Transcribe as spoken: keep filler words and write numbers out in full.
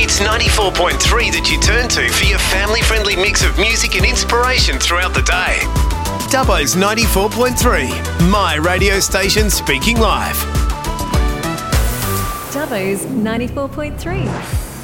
It's ninety-four point three that you turn to for your family-friendly mix of music and inspiration throughout the day. Dubbo's ninety-four point three, my radio station speaking live. Dubbo's ninety-four point three.